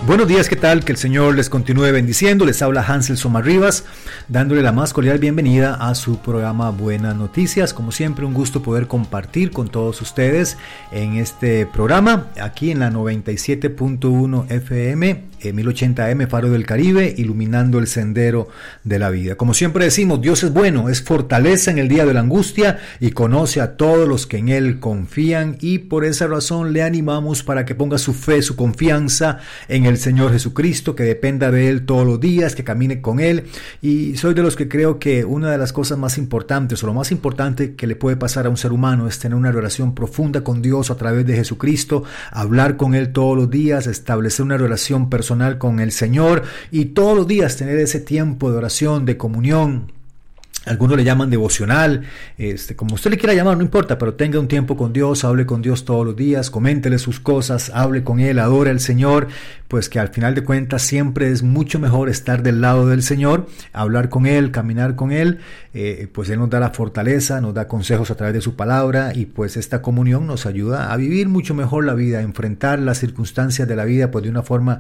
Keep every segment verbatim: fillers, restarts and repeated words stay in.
Buenos días, ¿qué tal? Que el Señor les continúe bendiciendo. Les habla Hansel Somarribas, dándole la más cordial bienvenida a su programa Buenas Noticias. Como siempre, un gusto poder compartir con todos ustedes en este programa, aquí en la noventa y siete punto uno F M, eh, mil ochenta A M, Faro del Caribe, iluminando el sendero de la vida. Como siempre decimos, Dios es bueno, es fortaleza en el día de la angustia y conoce a todos los que en Él confían, y por esa razón le animamos para que ponga su fe, su confianza en el Señor Jesucristo, que dependa de Él todos los días, que camine con Él. Y soy de los que creo que una de las cosas más importantes, o lo más importante que le puede pasar a un ser humano, es tener una relación profunda con Dios a través de Jesucristo, hablar con Él todos los días, establecer una relación personal con el Señor y todos los días tener ese tiempo de oración, de comunión. Algunos le llaman devocional, este, como usted le quiera llamar, no importa, pero tenga un tiempo con Dios, hable con Dios todos los días, coméntele sus cosas, hable con Él, adore al Señor, pues que al final de cuentas siempre es mucho mejor estar del lado del Señor, hablar con Él, caminar con Él, eh, pues Él nos da la fortaleza, nos da consejos a través de su palabra, y pues esta comunión nos ayuda a vivir mucho mejor la vida, a enfrentar las circunstancias de la vida pues de una forma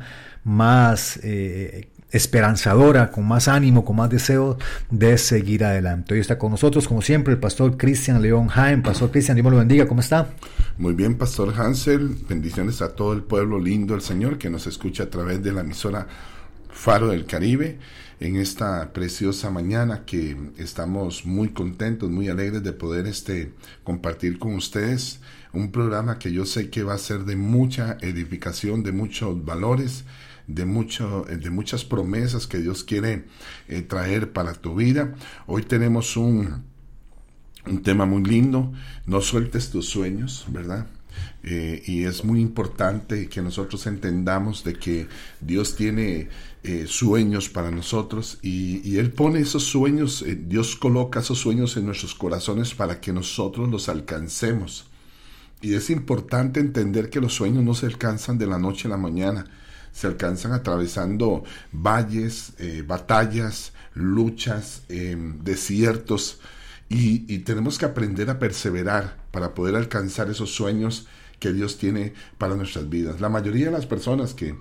más eh, esperanzadora, con más ánimo, con más deseo de seguir adelante. Hoy está con nosotros, como siempre, el pastor Cristian León Jaén. Pastor Cristian, Dios me lo bendiga, ¿cómo está? Muy bien, pastor Hansel, bendiciones a todo el pueblo lindo del Señor que nos escucha a través de la emisora Faro del Caribe, en esta preciosa mañana que estamos muy contentos, muy alegres de poder este, compartir con ustedes un programa que yo sé que va a ser de mucha edificación, de muchos valores, de mucho, de muchas promesas que Dios quiere eh, traer para tu vida. Hoy tenemos un, un tema muy lindo: no sueltes tus sueños, ¿verdad? Eh, y es muy importante que nosotros entendamos de que Dios tiene eh, sueños para nosotros, y, y Él pone esos sueños, eh, Dios coloca esos sueños en nuestros corazones para que nosotros los alcancemos. Y es importante entender que los sueños no se alcanzan de la noche a la mañana. Se alcanzan atravesando valles, eh, batallas, luchas, eh, desiertos, y, y tenemos que aprender a perseverar para poder alcanzar esos sueños que Dios tiene para nuestras vidas. La mayoría de las personas que,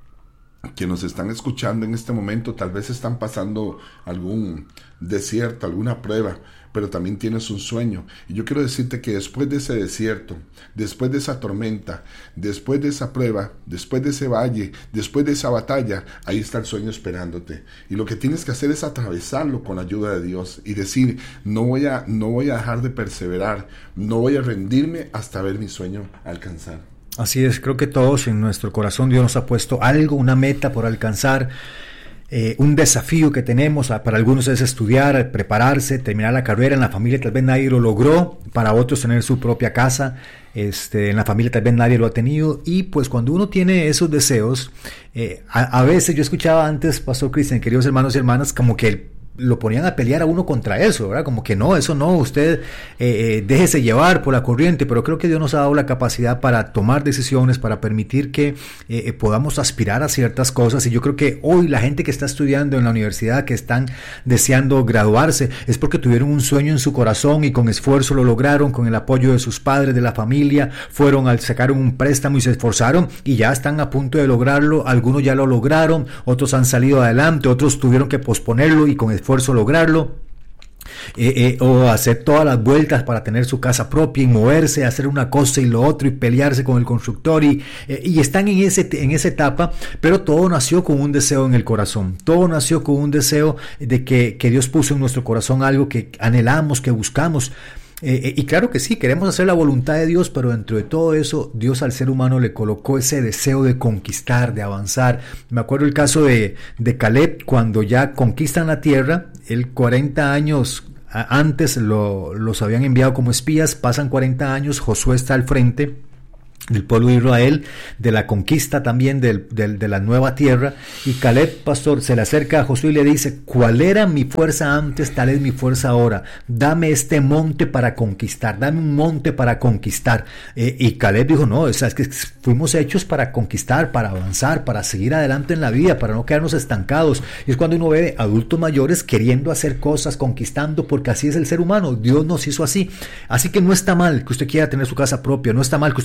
que nos están escuchando en este momento tal vez están pasando algún desierto, alguna prueba, pero también tienes un sueño. Y yo quiero decirte que después de ese desierto, después de esa tormenta, después de esa prueba, después de ese valle, después de esa batalla, ahí está el sueño esperándote. Y lo que tienes que hacer es atravesarlo con la ayuda de Dios y decir: no voy a, no voy a dejar de perseverar, no voy a rendirme hasta ver mi sueño alcanzar. Así es, creo que todos en nuestro corazón Dios nos ha puesto algo, una meta por alcanzar. Eh, un desafío que tenemos, para algunos es estudiar, prepararse, terminar la carrera. En la familia tal vez nadie lo logró, para otros tener su propia casa, este, en la familia tal vez nadie lo ha tenido. Y pues cuando uno tiene esos deseos, eh, a, a veces yo escuchaba antes, pastor Cristian, queridos hermanos y hermanas, como que el lo ponían a pelear a uno contra eso, ¿verdad? Como que no, eso no, usted eh, eh, déjese llevar por la corriente. Pero creo que Dios nos ha dado la capacidad para tomar decisiones, para permitir que eh, eh, podamos aspirar a ciertas cosas. Y yo creo que hoy la gente que está estudiando en la universidad, que están deseando graduarse, es porque tuvieron un sueño en su corazón y con esfuerzo lo lograron, con el apoyo de sus padres, de la familia, fueron al sacaron un préstamo y se esforzaron y ya están a punto de lograrlo. Algunos ya lo lograron, otros han salido adelante, otros tuvieron que posponerlo y con esfuerzo lograrlo, eh, eh, o hacer todas las vueltas para tener su casa propia y moverse, hacer una cosa y lo otro y pelearse con el constructor, y, eh, y están en, ese, en esa etapa. Pero todo nació con un deseo en el corazón, todo nació con un deseo de que, que Dios puso en nuestro corazón algo que anhelamos, que buscamos. Eh, y claro que sí, queremos hacer la voluntad de Dios, pero dentro de todo eso, Dios al ser humano le colocó ese deseo de conquistar, de avanzar. Me acuerdo el caso de, de Caleb, cuando ya conquistan la tierra. Él cuarenta años antes lo, los habían enviado como espías, pasan cuarenta años, Josué está al frente del pueblo de Israel, de la conquista también del, del, de la nueva tierra. Y Caleb, pastor, se le acerca a Josué y le dice: ¿cuál era mi fuerza antes? Tal es mi fuerza ahora. Dame este monte para conquistar, dame un monte para conquistar. Eh, y Caleb dijo: no, o sea, es que fuimos hechos para conquistar, para avanzar, para seguir adelante en la vida, para no quedarnos estancados. Y es cuando uno ve adultos mayores queriendo hacer cosas, conquistando, porque así es el ser humano. Dios nos hizo así. Así que no está mal que usted quiera tener su casa propia, no está mal que usted quiera avanzar,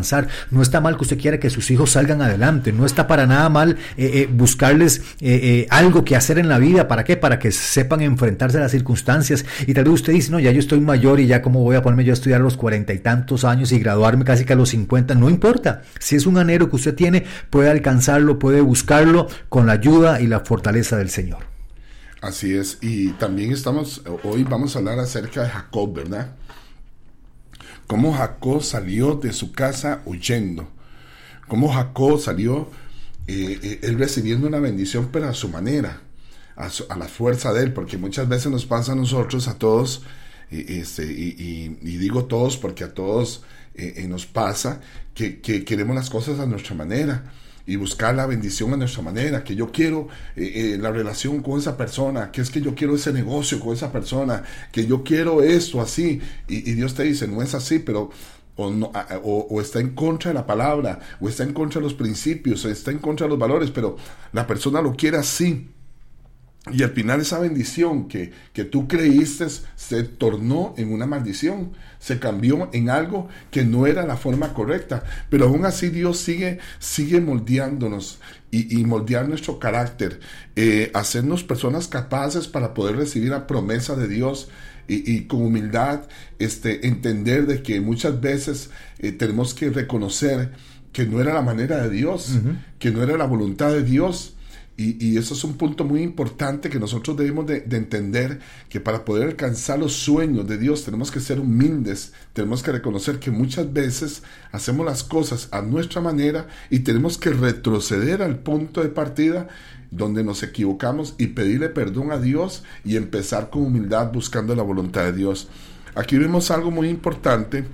avanzar. No está mal que usted quiera que sus hijos salgan adelante, no está para nada mal eh, eh, buscarles eh, eh, algo que hacer en la vida. ¿Para qué? Para que sepan enfrentarse a las circunstancias. Y tal vez usted dice, no, ya yo estoy mayor y ya cómo voy a ponerme yo a estudiar a los cuarenta y tantos años y graduarme casi que a los cincuenta. No importa, si es un anhelo que usted tiene, puede alcanzarlo, puede buscarlo con la ayuda y la fortaleza del Señor. Así es, y también estamos, hoy vamos a hablar acerca de Jacob, ¿verdad? Cómo Jacob salió de su casa huyendo, cómo Jacob salió, eh, eh, él recibiendo una bendición, pero a su manera, a, su, a la fuerza de él, porque muchas veces nos pasa a nosotros, a todos, eh, este, y, y, y digo todos porque a todos eh, eh, nos pasa, que, que queremos las cosas a nuestra manera, y buscar la bendición a nuestra manera, que yo quiero eh, eh, la relación con esa persona, que es que yo quiero ese negocio con esa persona, que yo quiero esto así, y, y Dios te dice, no es así, pero o, no, o, o está en contra de la palabra, o está en contra de los principios, o está en contra de los valores, pero la persona lo quiere así. Y al final esa bendición que, que tú creíste se tornó en una maldición, se cambió en algo que no era la forma correcta, pero aún así Dios sigue, sigue moldeándonos y, y moldear nuestro carácter, eh, hacernos personas capaces para poder recibir la promesa de Dios y, y con humildad este, entender de que muchas veces eh, tenemos que reconocer que no era la manera de Dios, uh-huh. que no era la voluntad de Dios. Y, y eso es un punto muy importante que nosotros debemos de, de entender, que para poder alcanzar los sueños de Dios tenemos que ser humildes, tenemos que reconocer que muchas veces hacemos las cosas a nuestra manera y tenemos que retroceder al punto de partida donde nos equivocamos y pedirle perdón a Dios y empezar con humildad buscando la voluntad de Dios. Aquí vemos algo muy importante,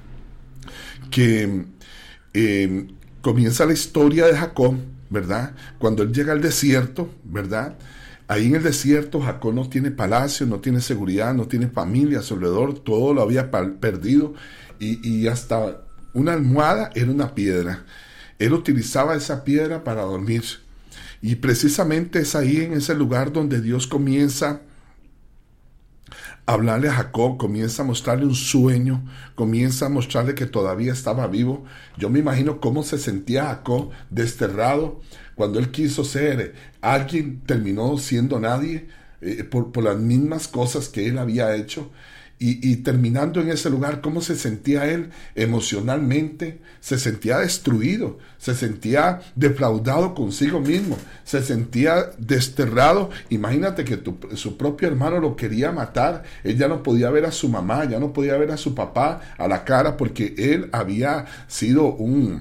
que eh, comienza la historia de Jacob, ¿verdad? Cuando él llega al desierto, ¿verdad? Ahí en el desierto Jacob no tiene palacio, no tiene seguridad, no tiene familia a su alrededor, todo lo había perdido y, y hasta una almohada era una piedra. Él utilizaba esa piedra para dormir. Y precisamente es ahí en ese lugar donde Dios comienza a hablarle a Jacob, comienza a mostrarle un sueño, comienza a mostrarle que todavía estaba vivo. Yo me imagino cómo se sentía Jacob desterrado cuando él quiso ser alguien, terminó siendo nadie eh, por, por las mismas cosas que él había hecho. Y, y terminando en ese lugar, ¿cómo se sentía él emocionalmente? Se sentía destruido, se sentía defraudado consigo mismo, se sentía desterrado. Imagínate que tu, su propio hermano lo quería matar, él ya no podía ver a su mamá, ya no podía ver a su papá a la cara porque él había sido un...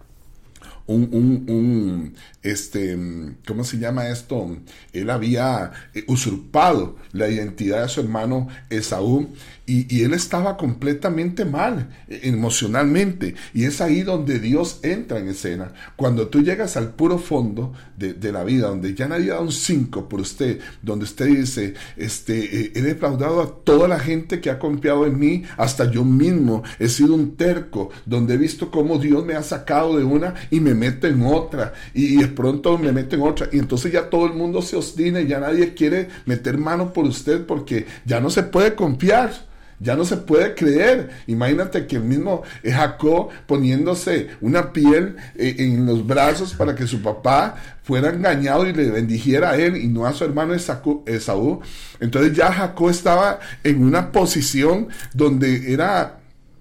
Un, un, un, este, ¿cómo se llama esto? Él había usurpado la identidad de su hermano Esaú y, y él estaba completamente mal emocionalmente, y es ahí donde Dios entra en escena. Cuando tú llegas al puro fondo de, de la vida, donde ya nadie da un cinco por usted, donde usted dice, este, he defraudado a toda la gente que ha confiado en mí, hasta yo mismo he sido un terco, donde he visto cómo Dios me ha sacado de una y me meto en otra, y, y de pronto me meto en otra, y entonces ya todo el mundo se obstina y ya nadie quiere meter mano por usted porque ya no se puede confiar, ya no se puede creer. Imagínate que el mismo Jacob poniéndose una piel eh, en los brazos para que su papá fuera engañado y le bendijera a él y no a su hermano Esaú. Entonces ya Jacob estaba en una posición donde era,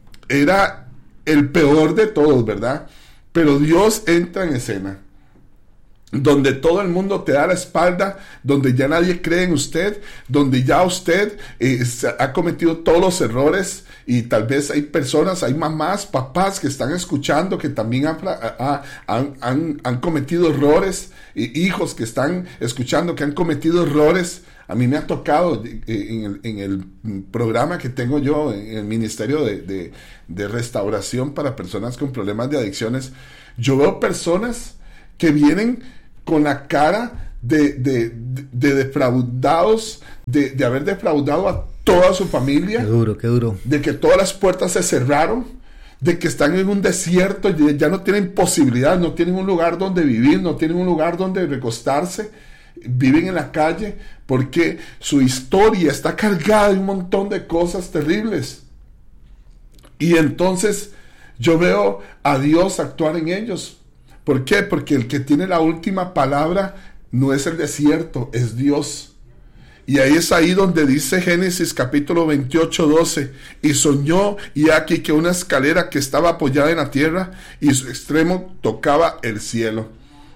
era el peor de todos, ¿verdad? Pero Dios entra en escena, donde todo el mundo te da la espalda, donde ya nadie cree en usted, donde ya usted eh, ha cometido todos los errores, y tal vez hay personas, hay mamás, papás que están escuchando que también han, han, han, han cometido errores, eh, hijos que están escuchando que han cometido errores. A mí me ha tocado eh, en, el, en el programa que tengo yo en el Ministerio de, de, de Restauración para personas con problemas de adicciones, yo veo personas que vienen con la cara de, de, de, de defraudados, de, de haber defraudado a toda su familia. Qué duro, qué duro. De que todas las puertas se cerraron, de que están en un desierto y ya no tienen posibilidad, no tienen un lugar donde vivir, no tienen un lugar donde recostarse, viven en la calle porque su historia está cargada de un montón de cosas terribles. Y entonces Yo veo a Dios actuar en ellos. ¿Por qué? Porque el que tiene la última palabra no es el desierto, es Dios. Y ahí es ahí donde dice Génesis capítulo veintiocho, doce, y soñó, y aquí que una escalera que estaba apoyada en la tierra, y su extremo tocaba el cielo.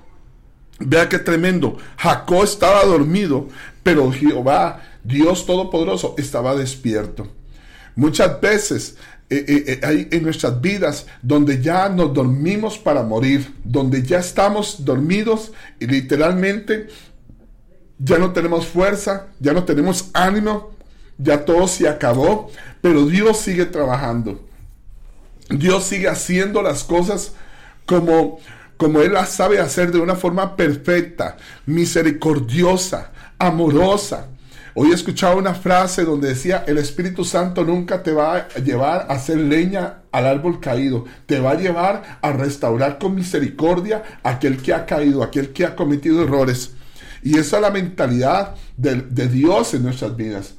Vea qué tremendo. Jacob estaba dormido, pero Jehová, Dios Todopoderoso, estaba despierto. Muchas veces eh, eh, hay en nuestras vidas donde ya nos dormimos para morir, donde ya estamos dormidos y literalmente ya no tenemos fuerza, ya no tenemos ánimo, ya todo se acabó, pero Dios sigue trabajando. Dios sigue haciendo las cosas como, como Él las sabe hacer, de una forma perfecta, misericordiosa, amorosa. Hoy he escuchado una frase donde decía: el Espíritu Santo nunca te va a llevar a hacer leña al árbol caído, te va a llevar a restaurar con misericordia a aquel que ha caído, a aquel que ha cometido errores. Y esa es la mentalidad de, de Dios en nuestras vidas.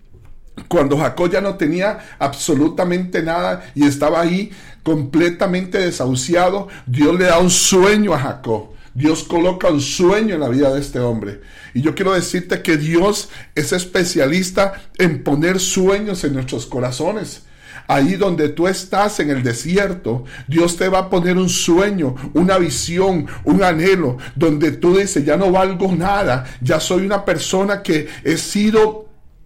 Cuando Jacob ya no tenía absolutamente nada y estaba ahí completamente desahuciado, Dios le da un sueño a Jacob. Dios coloca un sueño en la vida de este hombre. Y yo quiero decirte que Dios es especialista en poner sueños en nuestros corazones. Ahí donde tú estás en el desierto, Dios te va a poner un sueño, una visión, un anhelo, donde tú dices: ya no valgo nada, ya soy una persona que he sido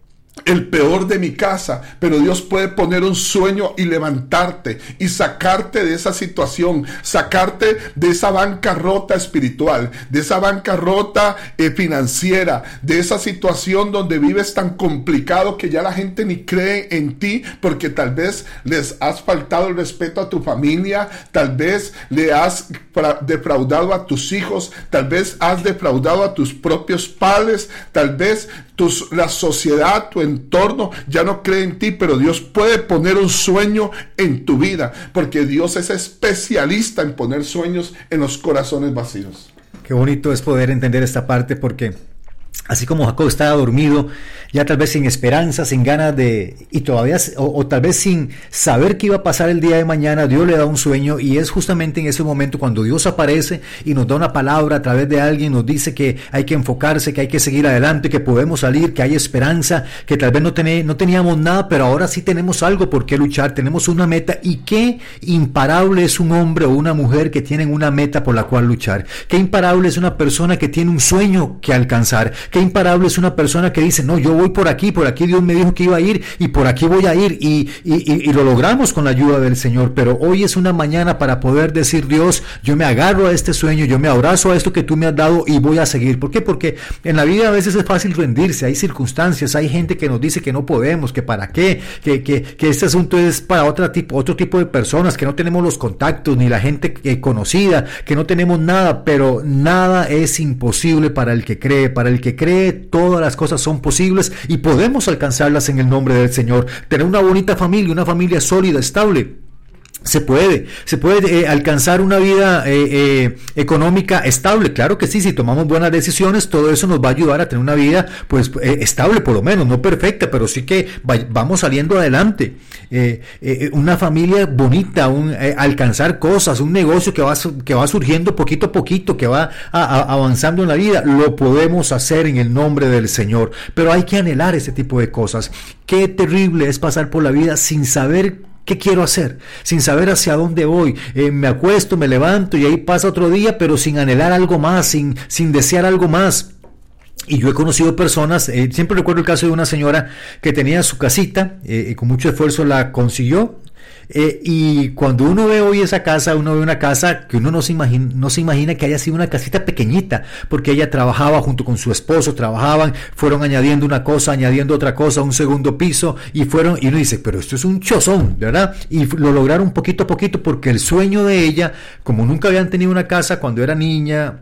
el peor de mi casa, pero Dios puede poner un sueño y levantarte y sacarte de esa situación, sacarte de esa bancarrota espiritual, de esa bancarrota eh, financiera, de esa situación donde vives tan complicado que ya la gente ni cree en ti, porque tal vez les has faltado el respeto a tu familia, tal vez le has defraudado a tus hijos, tal vez has defraudado a tus propios padres, tal vez tus, la sociedad, tu entorno ya no cree en ti, pero Dios puede poner un sueño en tu vida, porque Dios es especialista en poner sueños en los corazones vacíos. Qué bonito es poder entender esta parte, porque así como Jacob estaba dormido, ya tal vez sin esperanza, sin ganas de, y todavía, o, o tal vez sin saber qué iba a pasar el día de mañana, Dios le da un sueño, y es justamente en ese momento cuando Dios aparece y nos da una palabra a través de alguien, nos dice que hay que enfocarse, que hay que seguir adelante, que podemos salir, que hay esperanza, que tal vez no, ten, no teníamos nada, pero ahora sí tenemos algo por qué luchar, tenemos una meta. Y qué imparable es un hombre o una mujer que tienen una meta por la cual luchar. Qué imparable es una persona que tiene un sueño que alcanzar. Qué imparable es una persona que dice: no, yo voy por aquí, por aquí Dios me dijo que iba a ir y por aquí voy a ir, y, y, y, y lo logramos con la ayuda del Señor. Pero hoy es una mañana para poder decir: Dios, yo me agarro a este sueño, yo me abrazo a esto que tú me has dado y voy a seguir. ¿Por qué? Porque en la vida a veces es fácil rendirse, hay circunstancias, hay gente que nos dice que no podemos, que para qué, que, que, que este asunto es para otro tipo, otro tipo de personas, que no tenemos los contactos ni la gente eh, conocida, que no tenemos nada, pero nada es imposible para el que cree. Para el que cree, todas las cosas son posibles y podemos alcanzarlas en el nombre del Señor. Tener una bonita familia, una familia sólida, estable. Se puede, se puede eh, alcanzar una vida eh, eh, económica estable, claro que sí, si tomamos buenas decisiones, todo eso nos va a ayudar a tener una vida pues eh, estable, por lo menos, no perfecta, pero sí que va, vamos saliendo adelante, eh, eh, una familia bonita, un, eh, alcanzar cosas, un negocio que va, que va surgiendo poquito a poquito, que va a, a, avanzando en la vida, lo podemos hacer en el nombre del Señor, pero hay que anhelar ese tipo de cosas. Qué terrible es pasar por la vida sin saber ¿qué quiero hacer? Sin saber hacia dónde voy. Eh, me acuesto, me levanto y ahí pasa otro día, pero sin anhelar algo más, sin, sin desear algo más. Y yo he conocido personas, eh, siempre recuerdo el caso de una señora que tenía su casita, eh, y con mucho esfuerzo la consiguió. Eh, y cuando uno ve hoy esa casa, uno ve una casa que uno no se imagina, no se imagina que haya sido una casita pequeñita, porque ella trabajaba junto con su esposo, trabajaban, fueron añadiendo una cosa, añadiendo otra cosa, un segundo piso, y fueron, y uno dice, pero esto es un chozón, ¿verdad? Y lo lograron poquito a poquito, porque el sueño de ella, como nunca habían tenido una casa cuando era niña,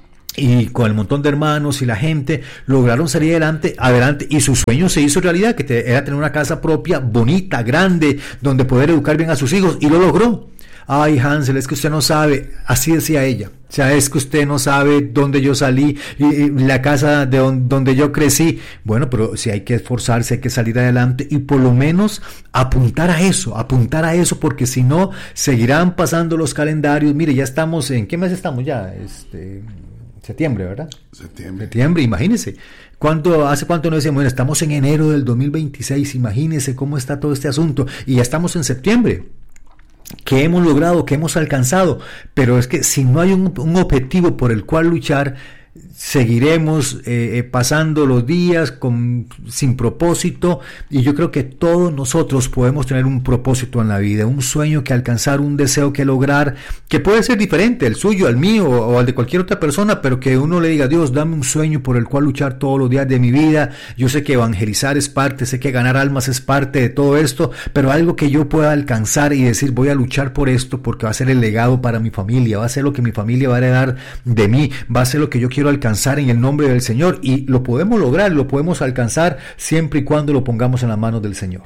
y con el montón de hermanos y la gente, lograron salir adelante, adelante y su sueño se hizo realidad, que te, era tener una casa propia, bonita, grande, donde poder educar bien a sus hijos, y lo logró. ay Hansel, es que usted no sabe, así decía ella, o sea, es que usted no sabe dónde yo salí, y, y la casa de on, donde yo crecí. Bueno, pero si hay que esforzarse, hay que salir adelante y por lo menos apuntar a eso, apuntar a eso, porque si no, seguirán pasando los calendarios. Mire, ya estamos, ¿en qué mes estamos ya? Este, septiembre, ¿verdad? Septiembre. Septiembre, imagínese. ¿Cuánto, hace cuánto nos decíamos? Bueno, estamos en enero del dos mil veintiséis, imagínese cómo está todo este asunto, y ya estamos en septiembre. ¿Qué hemos logrado? ¿Qué hemos alcanzado? Pero es que si no hay un, un objetivo por el cual luchar, seguiremos eh, pasando los días con, sin propósito, y yo creo que todos nosotros podemos tener un propósito en la vida, un sueño que alcanzar, un deseo que lograr, que puede ser diferente, el suyo, al mío o al de cualquier otra persona, pero que uno le diga, Dios, dame un sueño por el cual luchar todos los días de mi vida. Yo sé que evangelizar es parte, sé que ganar almas es parte de todo esto, pero algo que yo pueda alcanzar y decir, voy a luchar por esto porque va a ser el legado para mi familia, va a ser lo que mi familia va a heredar de mí, va a ser lo que yo quiero alcanzar en el nombre del Señor, y lo podemos lograr, lo podemos alcanzar siempre y cuando lo pongamos en las manos del Señor.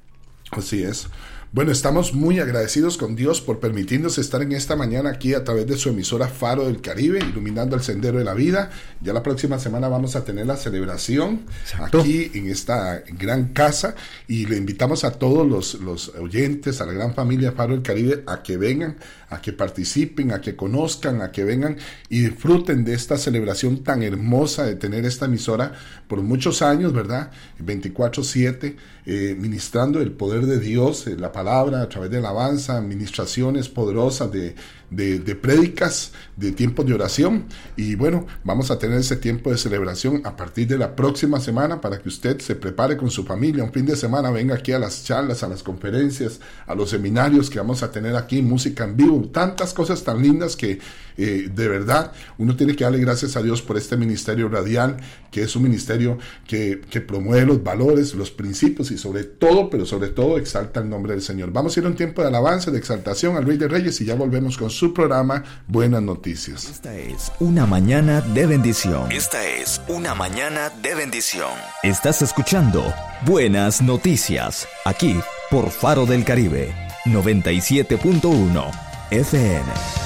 Así es. Bueno, estamos muy agradecidos con Dios por permitirnos estar en esta mañana aquí a través de su emisora Faro del Caribe, iluminando el sendero de la vida. Ya la próxima semana vamos a tener la celebración Exacto. aquí en esta gran casa, y le invitamos a todos los, los oyentes, a la gran familia Faro del Caribe, a que vengan, a que participen, a que conozcan, a que vengan y disfruten de esta celebración tan hermosa de tener esta emisora por muchos años, ¿verdad? veinticuatro siete, eh, ministrando el poder de Dios, eh, la palabra a través de alabanza, administraciones poderosas de, de, de prédicas, de tiempos de oración. Y bueno, vamos a tener ese tiempo de celebración a partir de la próxima semana para que usted se prepare con su familia. Un fin de semana venga aquí a las charlas, a las conferencias, a los seminarios que vamos a tener aquí, música en vivo, tantas cosas tan lindas que eh, de verdad uno tiene que darle gracias a Dios por este ministerio radial, que es un ministerio que, que promueve los valores, los principios y sobre todo, pero sobre todo exalta el nombre del Señor. Vamos a ir a un tiempo de alabanza, de exaltación al Rey de Reyes, y ya volvemos con su programa Buenas Noticias. Esta es una mañana de bendición. Esta es una mañana de bendición. Estás escuchando Buenas Noticias, aquí por Faro del Caribe, noventa y siete punto uno F M.